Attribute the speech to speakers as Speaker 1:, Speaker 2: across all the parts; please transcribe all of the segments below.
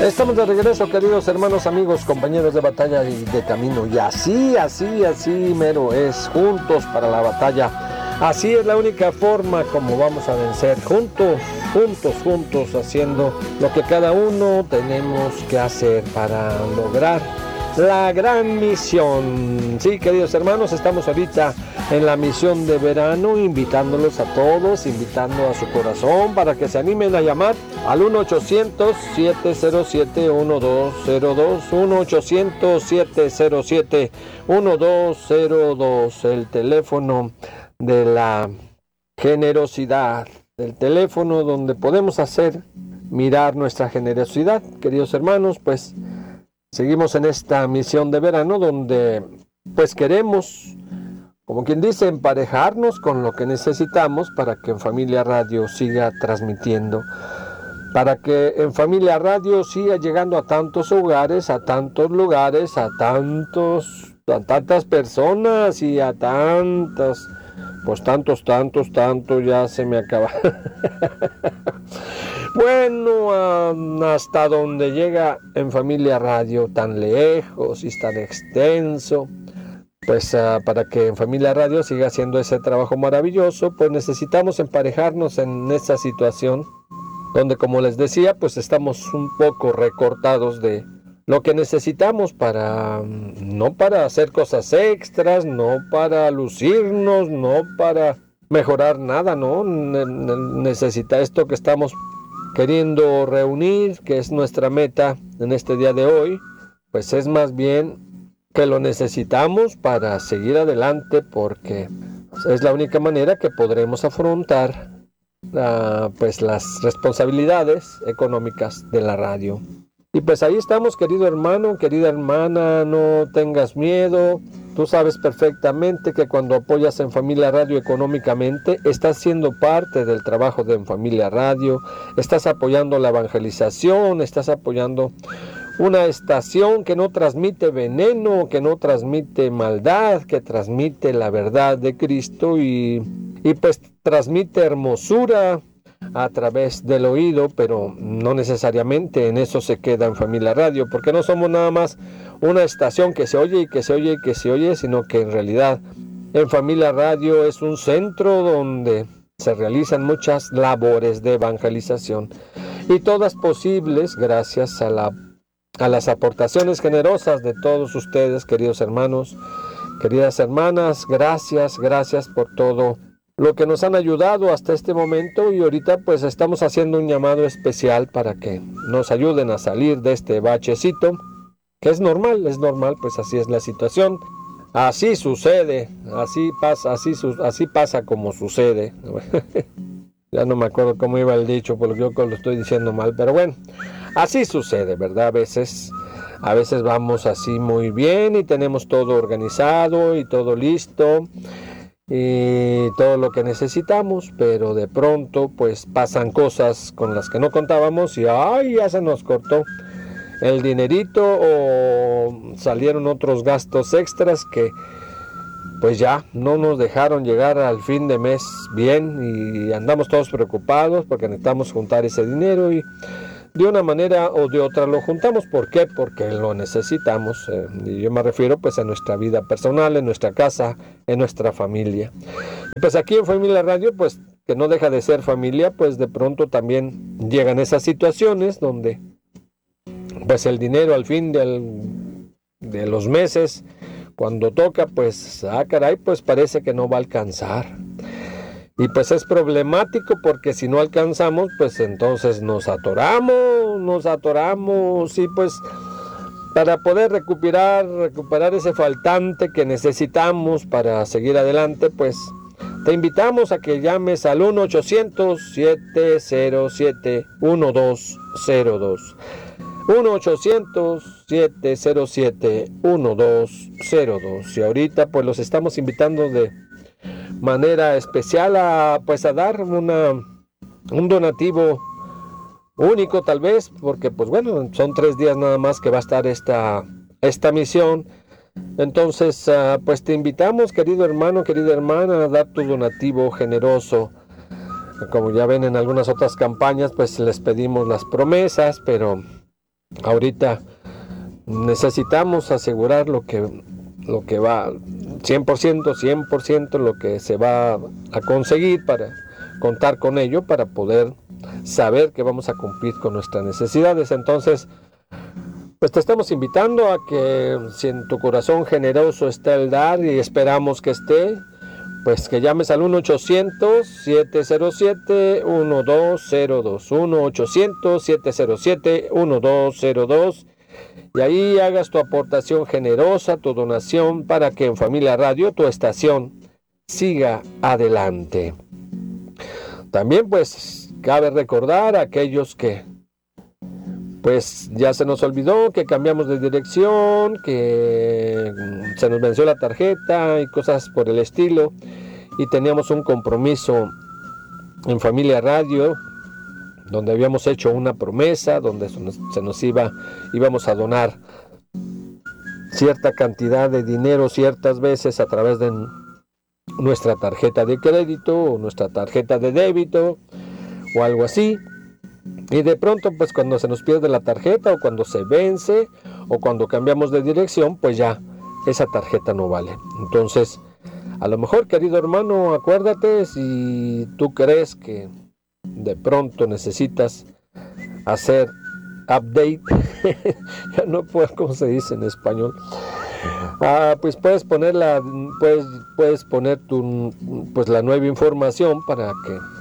Speaker 1: Estamos de regreso, queridos hermanos, amigos, compañeros de batalla y de camino. Y así mero es, juntos para la batalla. Así es la única forma como vamos a vencer, juntos, haciendo lo que cada uno tenemos que hacer para lograr la gran misión. Sí, queridos hermanos, estamos ahorita en la misión de verano, invitándolos a todos, invitando a su corazón para que se animen a llamar al 1-800-707-1202, 1-800-707-1202, el teléfono de la generosidad, el teléfono donde podemos hacer mirar nuestra generosidad. Queridos hermanos, pues seguimos en esta misión de verano donde pues queremos, como quien dice, emparejarnos con lo que necesitamos para que En Familia Radio siga transmitiendo, para que En Familia Radio siga llegando a tantos hogares, a tantos lugares, a tantas personas y a tantas, pues tantos, ya se me acaba. Bueno, hasta donde llega En Familia Radio, tan lejos y tan extenso, pues para que En Familia Radio siga haciendo ese trabajo maravilloso, pues necesitamos emparejarnos en esa situación donde, como les decía, pues estamos un poco recortados de lo que necesitamos para, no para hacer cosas extras, no para lucirnos, no para mejorar nada, ¿no? Necesita esto que estamos queriendo reunir, que es nuestra meta en este día de hoy, pues es más bien que lo necesitamos para seguir adelante, porque es la única manera que podremos afrontar pues las responsabilidades económicas de la radio. Y pues ahí estamos, querido hermano, querida hermana, no tengas miedo. Tú sabes perfectamente que cuando apoyas En Familia Radio económicamente, estás siendo parte del trabajo de En Familia Radio, estás apoyando la evangelización, estás apoyando una estación que no transmite veneno, que no transmite maldad, que transmite la verdad de Cristo y pues transmite hermosura a través del oído, pero no necesariamente en eso se queda En Familia Radio, porque no somos nada más una estación que se oye y que se oye y que se oye, sino que en realidad En Familia Radio es un centro donde se realizan muchas labores de evangelización y todas posibles gracias a las aportaciones generosas de todos ustedes, queridos hermanos, queridas hermanas. Gracias por todo lo que nos han ayudado hasta este momento, y ahorita pues estamos haciendo un llamado especial para que nos ayuden a salir de este bachecito, que es normal, pues así es la situación, así sucede, así pasa como sucede. Ya no me acuerdo cómo iba el dicho, por lo que yo lo estoy diciendo mal, pero bueno, así sucede, ¿verdad? A veces vamos así muy bien y tenemos todo organizado y todo listo y todo lo que necesitamos, pero de pronto pues pasan cosas con las que no contábamos y ya se nos cortó el dinerito o salieron otros gastos extras que pues ya no nos dejaron llegar al fin de mes bien, y andamos todos preocupados porque necesitamos juntar ese dinero y de una manera o de otra lo juntamos. ¿Por qué? Porque lo necesitamos. Y yo me refiero pues a nuestra vida personal, en nuestra casa, en nuestra familia. Y pues aquí en Familia Radio, pues que no deja de ser familia, pues de pronto también llegan esas situaciones donde pues el dinero al fin de los meses, cuando toca, pues caray, pues parece que no va a alcanzar. Y pues es problemático porque si no alcanzamos, pues entonces nos atoramos y pues para poder recuperar ese faltante que necesitamos para seguir adelante, pues te invitamos a que llames al 1-800-707-1202. 1-800-707-1202. Y ahorita pues los estamos invitando de manera especial a dar un donativo único, tal vez, porque pues bueno, son 3 días nada más que va a estar esta misión. Entonces pues te invitamos, querido hermano, querida hermana, a dar tu donativo generoso. Como ya ven en algunas otras campañas, pues les pedimos las promesas, pero ahorita necesitamos asegurar lo que va 100% lo que se va a conseguir, para contar con ello, para poder saber que vamos a cumplir con nuestras necesidades. Entonces, pues te estamos invitando a que, si en tu corazón generoso está el dar, y esperamos que esté, pues que llames al 1-800-707-1202, 1-800-707-1202, y ahí hagas tu aportación generosa, tu donación, para que en Familia Radio, tu estación, siga adelante. También pues cabe recordar a aquellos que pues ya se nos olvidó, que cambiamos de dirección, que se nos venció la tarjeta y cosas por el estilo, y teníamos un compromiso en Familia Radio donde habíamos hecho una promesa, donde íbamos a donar cierta cantidad de dinero ciertas veces a través de nuestra tarjeta de crédito o nuestra tarjeta de débito o algo así. Y de pronto, pues cuando se nos pierde la tarjeta, o cuando se vence, o cuando cambiamos de dirección, pues ya esa tarjeta no vale. Entonces, a lo mejor, querido hermano, acuérdate, si tú crees que de pronto necesitas hacer update, ya no puedo, ¿cómo se dice en español? Pues puedes poner la nueva información para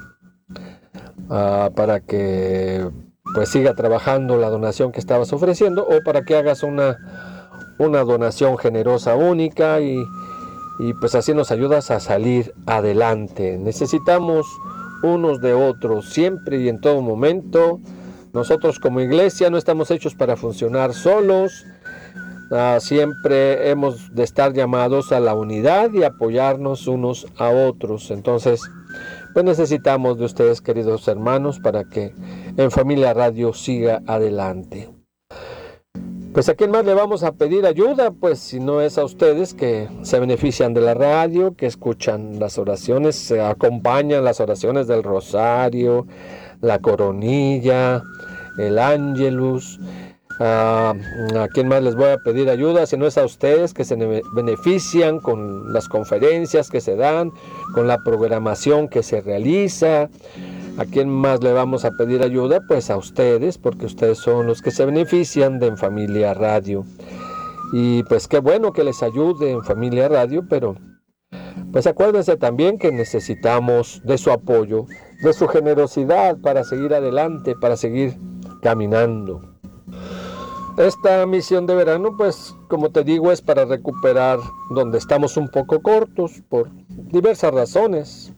Speaker 1: que pues siga trabajando la donación que estabas ofreciendo, o para que hagas una donación generosa única, y pues así nos ayudas a salir adelante. Necesitamos unos de otros siempre y en todo momento. Nosotros como iglesia no estamos hechos para funcionar solos. Siempre hemos de estar llamados a la unidad y apoyarnos unos a otros. Entonces, pues necesitamos de ustedes, queridos hermanos, para que en Familia Radio siga adelante. Pues ¿a quién más le vamos a pedir ayuda? Pues si no es a ustedes, que se benefician de la radio, que escuchan las oraciones, se acompañan las oraciones del rosario, la coronilla, el ángelus. ¿A quién más les voy a pedir ayuda? Si no es a ustedes, que se benefician con las conferencias que se dan, con la programación que se realiza. ¿A quién más le vamos a pedir ayuda? Pues a ustedes, porque ustedes son los que se benefician de En Familia Radio. Y pues qué bueno que les ayude En Familia Radio, pero pues acuérdense también que necesitamos de su apoyo, de su generosidad, para seguir adelante, para seguir caminando. Esta misión de verano, pues como te digo, es para recuperar donde estamos un poco cortos por diversas razones.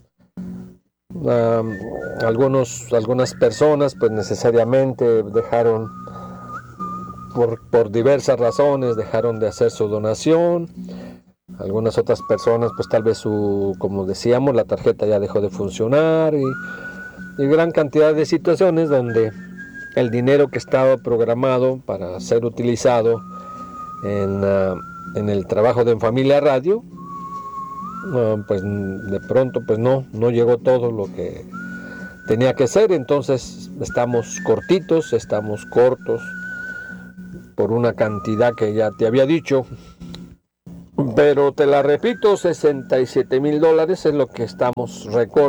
Speaker 1: Algunas personas pues necesariamente dejaron, por diversas razones, dejaron de hacer su donación. Algunas otras personas pues tal vez como decíamos, la tarjeta ya dejó de funcionar, y gran cantidad de situaciones donde el dinero que estaba programado para ser utilizado en el trabajo de En Familia Radio, pues de pronto pues no llegó todo lo que tenía que ser. Entonces estamos cortos por una cantidad que ya te había dicho, pero te la repito, $67,000 es lo que estamos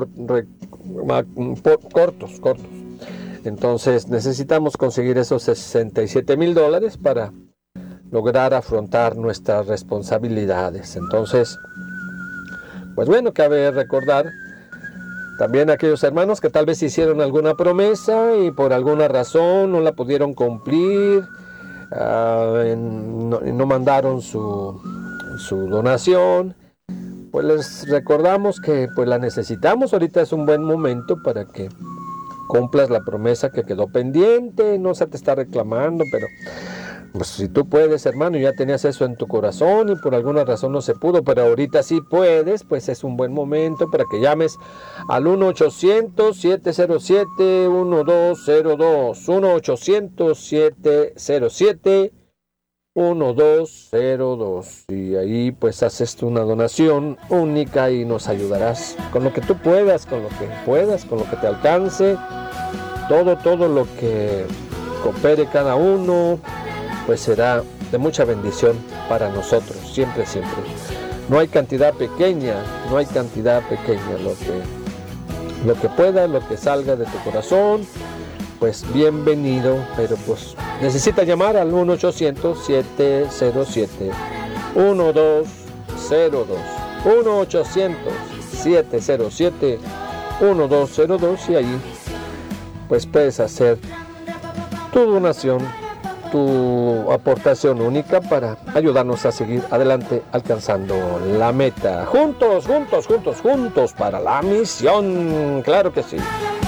Speaker 1: cortos. Entonces necesitamos conseguir esos $67,000 para lograr afrontar nuestras responsabilidades. Entonces, pues bueno, cabe recordar también a aquellos hermanos que tal vez hicieron alguna promesa y por alguna razón no la pudieron cumplir, no mandaron su donación. Pues les recordamos que pues la necesitamos. Ahorita es un buen momento para que cumplas la promesa que quedó pendiente. No se te está reclamando, pero pues si tú puedes, hermano, ya tenías eso en tu corazón y por alguna razón no se pudo, pero ahorita sí puedes, pues es un buen momento para que llames al 1-800-707-1202, 1-800-707-1202, y ahí pues haces una donación única y nos ayudarás con lo que tú puedas, con lo que te alcance, todo lo que coopere cada uno, pues será de mucha bendición para nosotros, siempre, siempre. No hay cantidad pequeña, lo que pueda, lo que salga de tu corazón, pues bienvenido, pero pues necesita llamar al 1-800-707-1202, 1-800-707-1202 y ahí pues puedes hacer tu donación, tu aportación única para ayudarnos a seguir adelante alcanzando la meta. Juntos para la misión, claro que sí.